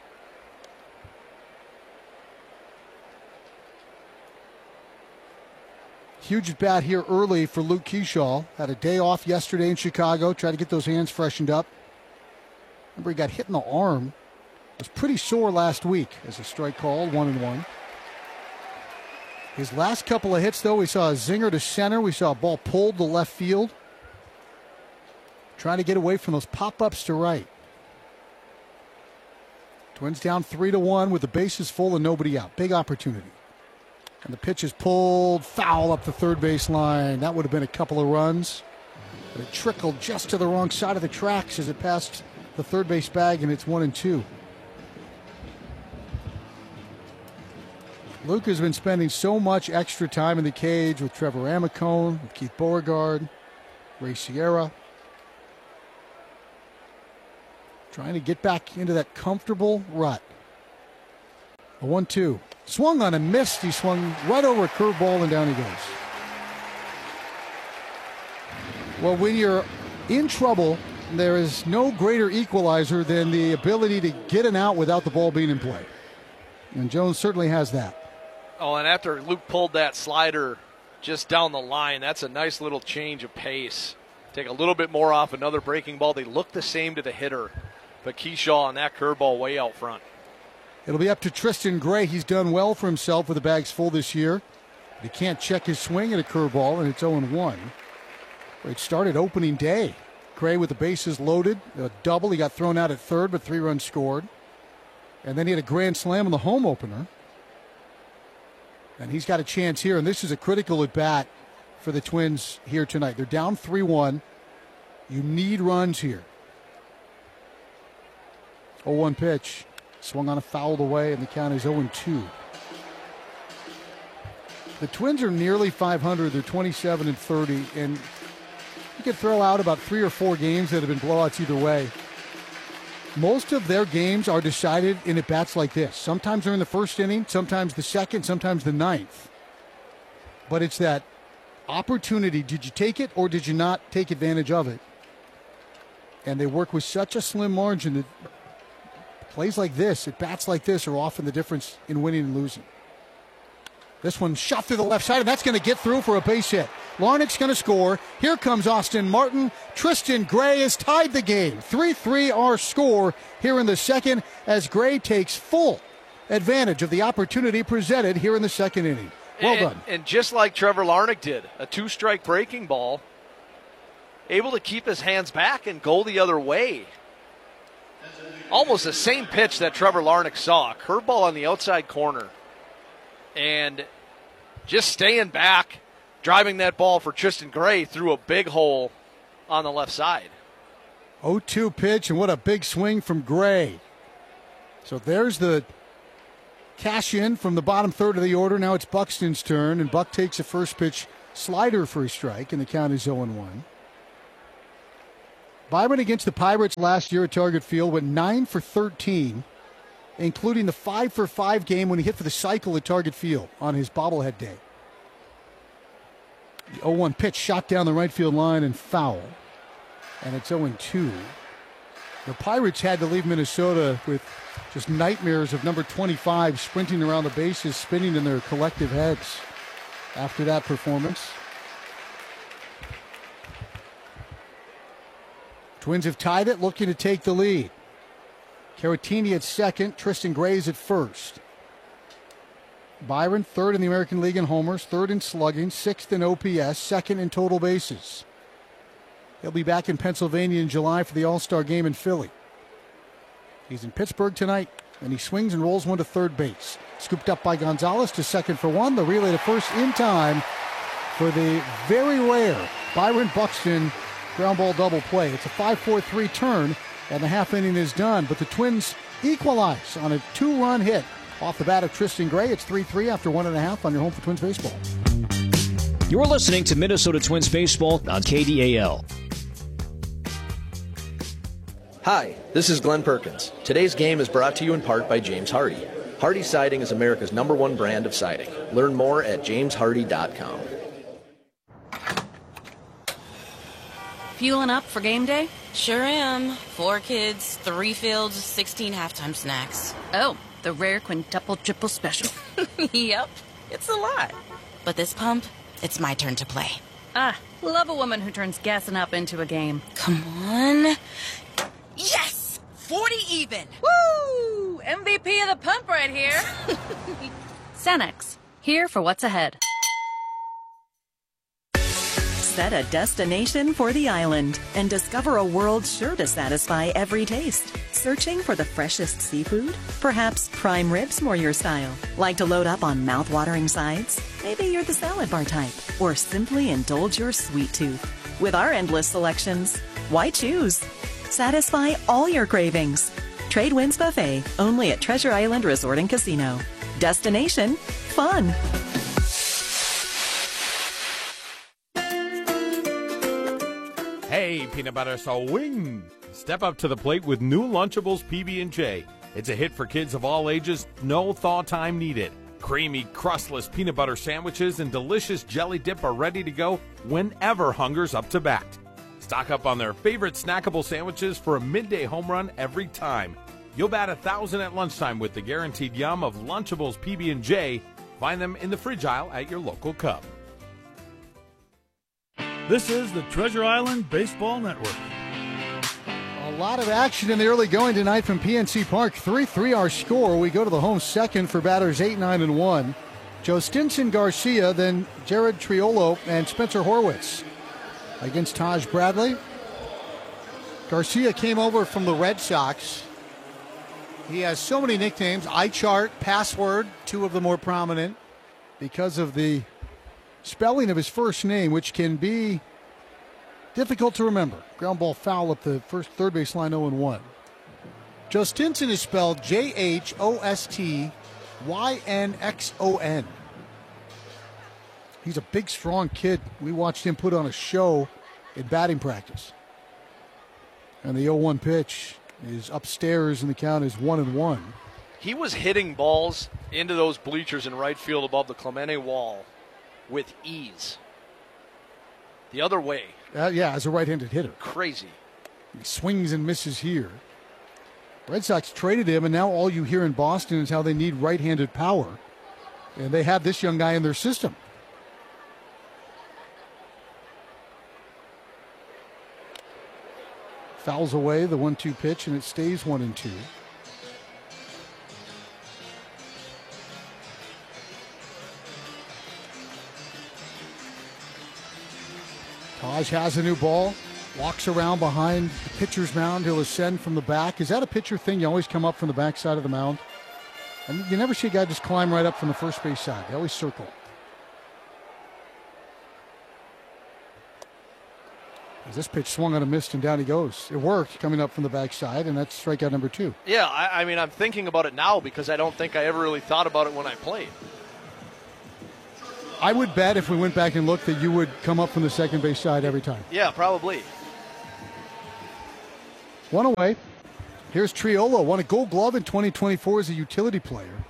Speaker 2: Huge at bat here early for Luke Keyshaw. Had a day off yesterday in Chicago. Tried to get those hands freshened up. Remember, he got hit in the arm. Was pretty sore last week as a strike called, one and one. His last couple of hits, though, we saw a zinger to center. We saw a ball pulled to left field. Trying to get away from those pop-ups to right. Twins down three to one with the bases full and nobody out. Big opportunity. And the pitch is pulled foul up the third base line. That would have been a couple of runs. But it trickled just to the wrong side of the tracks as it passed the third base bag, and it's one and two. Luke has been spending so much extra time in the cage with Trevor Amicone, with Keith Beauregard, Ray Sierra. Trying to get back into that comfortable rut. A one two. Swung on and missed. He swung right over a curveball and down he goes. Well, when you're in trouble, there is no greater equalizer than the ability to get an out without the ball being in play. And Jones certainly has that.
Speaker 1: Oh, and after Luke pulled that slider just down the line, that's a nice little change of pace. Take a little bit more off another breaking ball. They look the same to the hitter. But Keyshaw on that curveball way out front.
Speaker 2: It'll be up to Tristan Gray. He's done well for himself with the bags full this year. But he can't check his swing at a curveball, and it's oh and one. It started opening day. Gray with the bases loaded. A double. He got thrown out at third, but three runs scored. And then he had a grand slam in the home opener. And he's got a chance here, and this is a critical at-bat for the Twins here tonight. They're down three one. You need runs here. oh one pitch. Swung on a fouled away, and the count is oh two. The Twins are nearly five hundred. They're twenty-seven and thirty, and you could throw out about three or four games that have been blowouts either way. Most of their games are decided in at-bats like this. Sometimes they're in the first inning, sometimes the second, sometimes the ninth. But it's that opportunity. Did you take it or did you not take advantage of it? And they work with such a slim margin that plays like this, at-bats like this, are often the difference in winning and losing. This one shot through the left side, and that's going to get through for a base hit. Larnach's going to score. Here comes Austin Martin. Tristan Gray has tied the game. three three our score here in the second as Gray takes full advantage of the opportunity presented here in the second inning. Well
Speaker 1: and,
Speaker 2: done.
Speaker 1: And just like Trevor Larnach did, a two-strike breaking ball, able to keep his hands back and go the other way. Almost the same pitch that Trevor Larnach saw. Curveball on the outside corner. And just staying back, driving that ball for Tristan Gray through a big hole on the left side.
Speaker 2: oh two pitch, and what a big swing from Gray. So there's the cash in from the bottom third of the order. Now it's Buxton's turn, and Buck takes a first pitch slider for a strike, and the count is oh one. Byron against the Pirates last year at Target Field went nine for thirteen, including the five for five game when he hit for the cycle at Target Field on his bobblehead day. The oh one pitch shot down the right field line and foul. And it's oh two. The Pirates had to leave Minnesota with just nightmares of number twenty-five sprinting around the bases, spinning in their collective heads after that performance. Twins have tied it, looking to take the lead. Caratini at second, Tristan Gray's at first. Byron third in the American League in homers, third in slugging, sixth in O P S, second in total bases. He'll be back in Pennsylvania in July for the All-Star game in Philly. He's in Pittsburgh tonight, and he swings and rolls one to third base. Scooped up by Gonzalez to second for one. The relay to first in time for the very rare Byron Buxton ground ball double play. It's a five four three turn, and the half inning is done. But the Twins equalize on a two-run hit off the bat of Tristan Gray. It's three three after one and a half on your home for Twins baseball.
Speaker 11: You're listening to Minnesota Twins baseball on K D A L.
Speaker 12: Hi, this is Glenn Perkins. Today's game is brought to you in part by James Hardy. Hardy Siding is America's number one brand of siding. Learn more at james hardy dot com.
Speaker 13: Fueling up for game day? Sure am. Four kids, three fields, sixteen halftime snacks.
Speaker 14: Oh, the rare quintuple triple special.
Speaker 13: Yep, it's a lot. But this pump, it's my turn to play.
Speaker 14: Ah, love a woman who turns gassing up into a game.
Speaker 13: Come on. Yes! forty even!
Speaker 14: Woo! M V P of the pump right here. Cenex, here for what's ahead.
Speaker 15: Set a destination for the island and discover a world sure to satisfy every taste. Searching for the freshest seafood? Perhaps prime ribs more your style. Like to load up on mouth-watering sides? Maybe you're the salad bar type. Or simply indulge your sweet tooth. With our endless selections, why choose? Satisfy all your cravings. Trade Winds Buffet, only at Treasure Island Resort and Casino. Destination, fun.
Speaker 16: Hey, peanut butter swing! Step up to the plate with new Lunchables P B and J. It's a hit for kids of all ages, no thaw time needed. Creamy, crustless peanut butter sandwiches and delicious jelly dip are ready to go whenever hunger's up to bat. Stock up on their favorite snackable sandwiches for a midday home run every time. You'll bat a thousand at lunchtime with the guaranteed yum of Lunchables P B and J. Find them in the fridge aisle at your local Cub.
Speaker 17: This is the Treasure Island Baseball Network.
Speaker 2: A lot of action in the early going tonight from P N C Park. three three our score. We go to the home second for batters eight, nine, and one. Joe Stinson Garcia, then Jared Triolo and Spencer Horwitz against Taj Bradley. Garcia came over from the Red Sox He has so many nicknames. iChart, Password, two of the more prominent, because of the spelling of his first name, which can be difficult to remember. Ground ball foul up the first third base line, oh and one. Jostinson is spelled J H O S T Y N X O N. He's a big, strong kid. We watched him put on a show in batting practice. And the oh one pitch is upstairs, and the count is one and one.
Speaker 1: He was hitting balls into those bleachers in right field above the Clemente wall with ease. The other way.
Speaker 2: Uh, yeah, as a right-handed hitter.
Speaker 1: Crazy.
Speaker 2: He swings and misses here. Red Sox traded him, and now all you hear in Boston is how they need right-handed power. And they have this young guy in their system. Fouls away the one two pitch, and it stays one and two. Taj has a new ball, walks around behind the pitcher's mound. He'll ascend from the back. Is that a pitcher thing? You always come up from the back side of the mound? And you never see a guy just climb right up from the first base side. They always circle. As this pitch swung on a mist, and down he goes. It worked coming up from the backside, and that's strikeout number two.
Speaker 1: Yeah, I, I mean, I'm thinking about it now because I don't think I ever really thought about it when I played.
Speaker 2: I would bet if we went back and looked that you would come up from the second base side every time.
Speaker 1: Yeah, probably.
Speaker 2: One away. Here's Triolo, won a Gold Glove in twenty twenty-four as a utility player.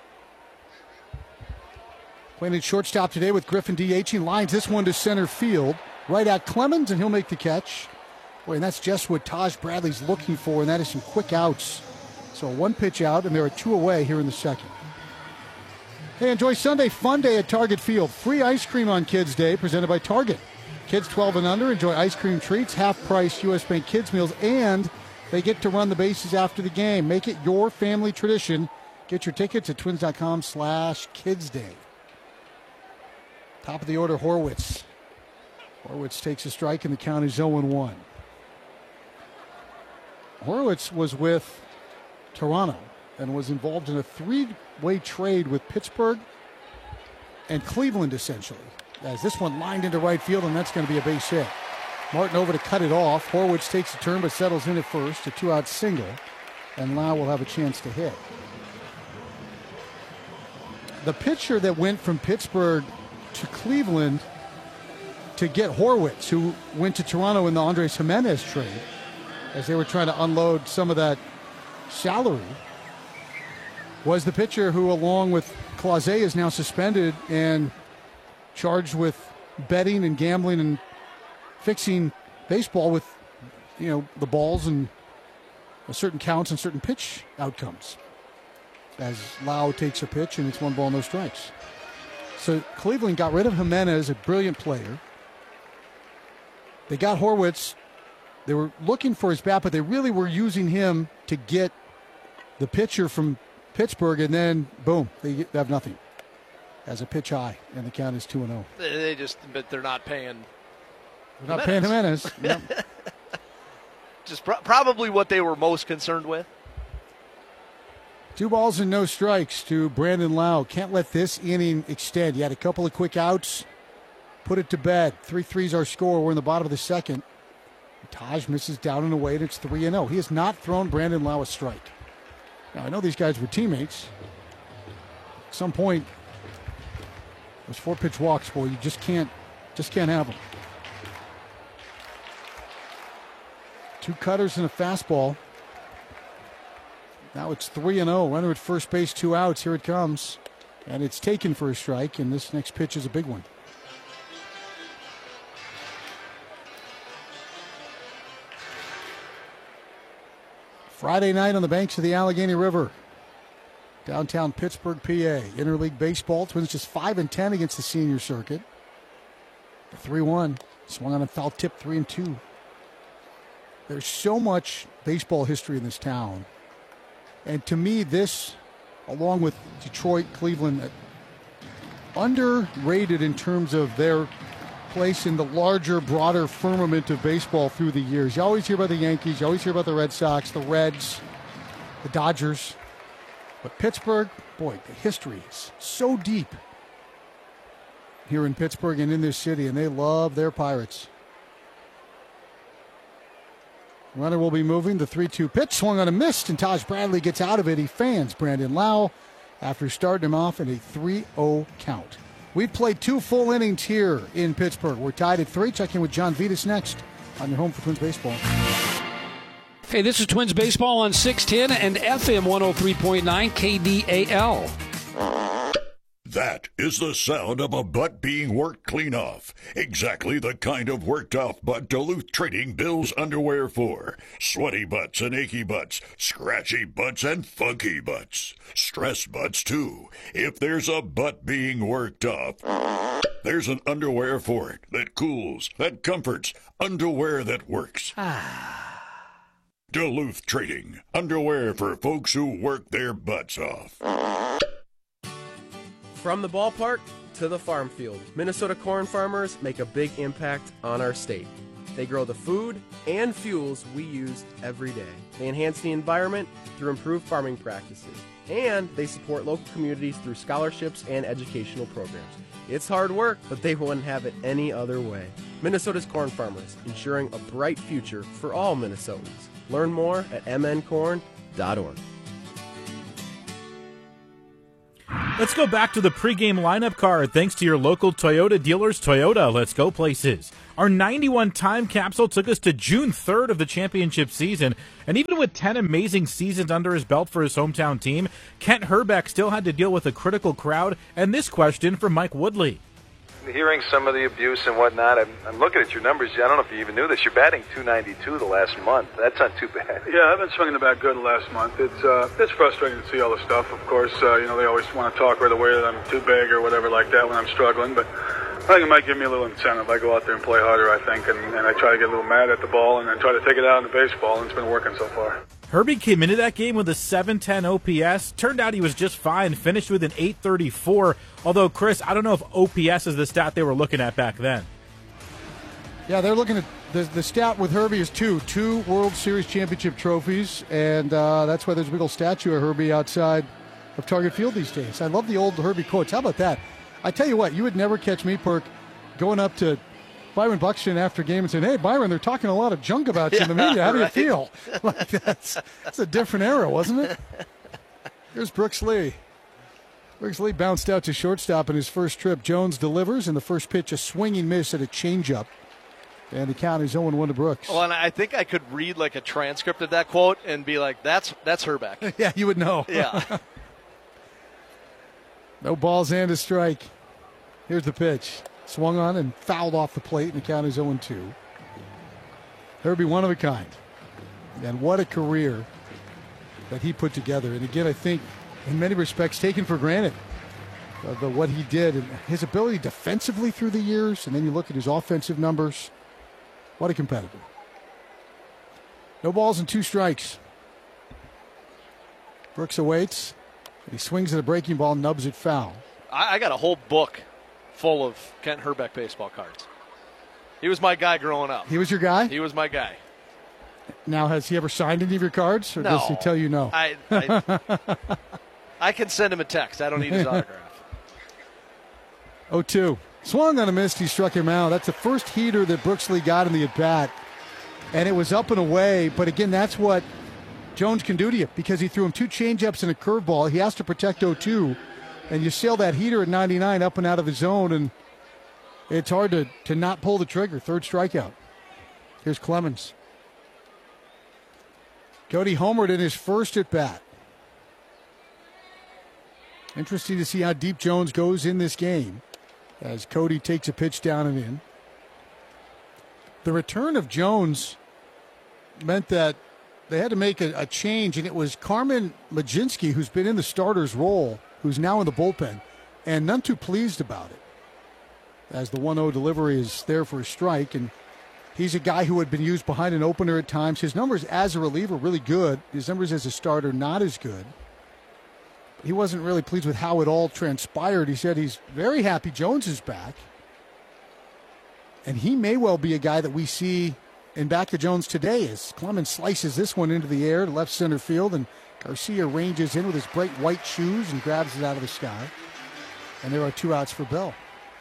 Speaker 2: Playing in shortstop today with Griffin DHing. Lines this one to center field. Right at Clemens, and he'll make the catch. Boy, and that's just what Taj Bradley's looking for, and that is some quick outs. So one pitch out, and there are two away here in the second. Hey, enjoy Sunday Fun Day at Target Field. Free ice cream on Kids Day, presented by Target. Kids twelve and under enjoy ice cream treats, half-price U S Bank Kids meals, and they get to run the bases after the game. Make it your family tradition. Get your tickets at twins.com slash kids day. Top of the order, Horwitz. Horwitz takes a strike, and the count is oh and one. Horwitz was with Toronto and was involved in a three-way trade with Pittsburgh and Cleveland, essentially. As this one lined into right field, and that's going to be a base hit. Martin over to cut it off. Horwitz takes a turn but settles in at first, a two-out single, and Lau will have a chance to hit. The pitcher that went from Pittsburgh to Cleveland to get Horwitz, who went to Toronto in the Andres Jimenez trade, as they were trying to unload some of that salary, was the pitcher who, along with Clase, is now suspended and charged with betting and gambling and fixing baseball with, you know, the balls and certain counts and certain pitch outcomes. As Lau takes a pitch, and it's one ball, no strikes. So Cleveland got rid of Jimenez, a brilliant player. They got Horwitz. They were looking for his bat, but they really were using him to get the pitcher from Pittsburgh, and then, boom, they have nothing. As a pitch high, and the count is two and oh.
Speaker 1: They just, but they're not paying
Speaker 2: They're not paying Jimenez. Yep.
Speaker 1: Just pro- probably what they were most concerned with.
Speaker 2: Two balls and no strikes to Brandon Lau. Can't let this inning extend. He had a couple of quick outs. Put it to bed. three three's our score. We're in the bottom of the second. Taj misses down and away, and it's three and oh. He has not thrown Brandon Lau a strike. Now, I know these guys were teammates. At some point, those four-pitch walks, boy, you just can't, just can't have them. Two cutters and a fastball. Now it's three and oh. Runner at first base, two outs. Here it comes. And it's taken for a strike, and this next pitch is a big one. Friday night on the banks of the Allegheny River. Downtown Pittsburgh, P A. Interleague baseball. Twins just five and ten against the senior circuit. three one. Swung on a foul tip, three and two. There's so much baseball history in this town. And to me, this, along with Detroit, Cleveland, underrated in terms of their place in the larger, broader firmament of baseball through the years. You always hear about the Yankees, you always hear about the Red Sox, the Reds, the Dodgers. But Pittsburgh, boy, the history is so deep here in Pittsburgh and in this city, and they love their Pirates. Runner will be moving. The three two pitch swung on a miss, and Taj Bradley gets out of it. He fans Brandon Lau after starting him off in a three oh count. We've played two full innings here in Pittsburgh. We're tied at three. Check in with John Vitas next on your home for Twins Baseball.
Speaker 18: Hey, this is Twins Baseball on six ten and F M one oh three point nine K D A L.
Speaker 6: That is the sound of a butt being worked clean off. Exactly the kind of worked off butt Duluth Trading builds underwear for. Sweaty butts and achy butts, scratchy butts and funky butts. Stress butts too. If there's a butt being worked off, there's an underwear for it that cools, that comforts, underwear that works. Duluth Trading, underwear for folks who work their butts off.
Speaker 19: From the ballpark to the farm field, Minnesota corn farmers make a big impact on our state. They grow the food and fuels we use every day. They enhance the environment through improved farming practices. And they support local communities through scholarships and educational programs. It's hard work, but they wouldn't have it any other way. Minnesota's corn farmers, ensuring a bright future for all Minnesotans. Learn more at m n corn dot org.
Speaker 20: Let's go back to the pregame lineup card thanks to your local Toyota dealers. Toyota, let's go places. Our ninety-one time capsule took us to June third of the championship season, and even with ten amazing seasons under his belt for his hometown team, Kent Hrbek still had to deal with a critical crowd, and this question from Mike Woodley.
Speaker 21: Hearing some of the abuse and whatnot, I'm, I'm looking at your numbers. I don't know if you even knew this. You're batting two ninety-two the last month. That's not too bad.
Speaker 22: Yeah, I've been swinging the bat good the last month. It's uh, it's frustrating to see all the stuff. Of course, uh, you know, they always want to talk right away that I'm too big or whatever like that when I'm struggling. But I think it might give me a little incentive. I go out there and play harder, I think, and, and I try to get a little mad at the ball and then try to take it out in the baseball, and it's been working so far.
Speaker 20: Herbie came into that game with a seven ten O P S. Turned out he was just fine. Finished with an eight thirty-four. Although, Chris, I don't know if O P S is the stat they were looking at back then.
Speaker 2: Yeah, they're looking at the, the stat with Herbie is two. Two World Series championship trophies, and uh, that's why there's a big old statue of Herbie outside of Target Field these days. I love the old Herbie quotes. How about that? I tell you what, you would never catch me, Perk, going up to Byron Buxton after game and saying, "Hey, Byron, they're talking a lot of junk about you yeah, in the media. How do right. you feel?" Like that's, that's a different era, wasn't it? Here's Brooks Lee. Brooks Lee bounced out to shortstop in his first trip. Jones delivers, and the first pitch, a swinging miss at a changeup. And the count is oh one to Brooks.
Speaker 1: Well, and I think I could read like a transcript of that quote and be like, that's that's Hrbek.
Speaker 2: Yeah, you would know.
Speaker 1: Yeah.
Speaker 2: No balls and a strike. Here's the pitch. Swung on and fouled off the plate, and the count is oh two. Herbie, one of a kind. And what a career that he put together. And again, I think in many respects taken for granted uh, the, what he did and his ability defensively through the years. And then you look at his offensive numbers. What a competitor. No balls and two strikes. Brooks awaits. He swings at a breaking ball, nubs it foul.
Speaker 1: I, I got a whole book full of Kent Hrbek baseball cards. He was my guy growing up.
Speaker 2: He was your guy?
Speaker 1: He was my guy.
Speaker 2: Now, has he ever signed any of your cards, or
Speaker 1: no.
Speaker 2: does he tell you no?
Speaker 1: I, I, I can send him a text. I don't need his autograph.
Speaker 2: oh two. Swung on a miss. He struck him out. That's the first heater that Brooks Lee got in the at-bat. And it was up and away. But, again, that's what Jones can do to you because he threw him two changeups and a curveball. He has to protect oh two. And you sail that heater at ninety-nine up and out of his zone, and it's hard to, to not pull the trigger. Third strikeout. Here's Clemens. Cody homered in his first at-bat. Interesting to see how deep Jones goes in this game as Cody takes a pitch down and in. The return of Jones meant that they had to make a, a change, and it was Carmen Majinski, who's been in the starter's role, who's now in the bullpen, and none too pleased about it. As the one oh delivery is there for a strike, and he's a guy who had been used behind an opener at times. His numbers as a reliever really good. His numbers as a starter not as good. He wasn't really pleased with how it all transpired. He said he's very happy Jones is back. And he may well be a guy that we see in back to Jones today as Clemens slices this one into the air to left center field, and Garcia ranges in with his bright white shoes and grabs it out of the sky. And there are two outs for Bell.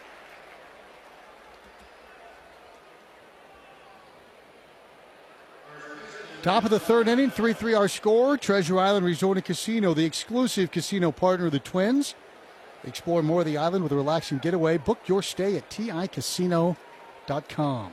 Speaker 2: Top of the third inning, three three our score. Treasure Island Resort and Casino, the exclusive casino partner of the Twins. Explore more of the island with a relaxing getaway. Book your stay at T I casino dot com.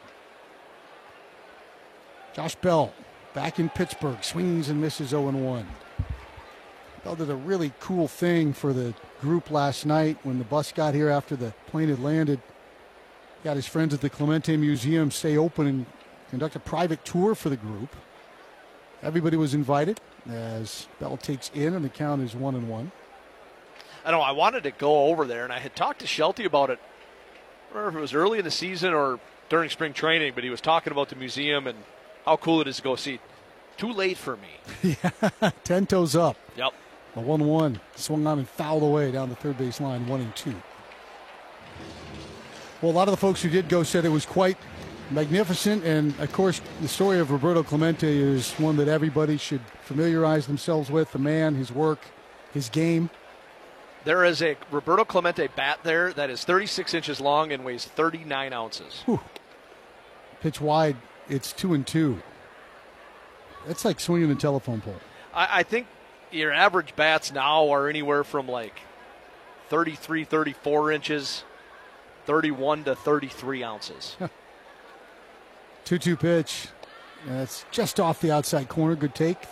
Speaker 2: Josh Bell back in Pittsburgh, swings and misses oh and one. Bell did a really cool thing for the group last night when the bus got here after the plane had landed. Got his friends at the Clemente Museum stay open and conduct a private tour for the group. Everybody was invited as Bell takes in, and the count is one and one.
Speaker 1: I know I wanted to go over there, and I had talked to Shelty about it. I don't remember if it was early in the season or during spring training, but he was talking about the museum and how cool it is to go see. Too late for me.
Speaker 2: Yeah, ten toes up.
Speaker 1: Yep.
Speaker 2: A one one swung on and fouled away down the third base line, one and two. Well, a lot of the folks who did go said it was quite magnificent, and of course the story of Roberto Clemente is one that everybody should familiarize themselves with. The man, his work, his game.
Speaker 1: There is a Roberto Clemente bat there that is thirty-six inches long and weighs thirty-nine ounces.
Speaker 2: Whew. Pitch wide, it's two and two. That's like swinging a telephone pole.
Speaker 1: I, I think your average bats now are anywhere from like thirty-three, thirty-four inches, thirty-one to thirty-three ounces.
Speaker 2: two two pitch. That's just off the outside corner. Good take.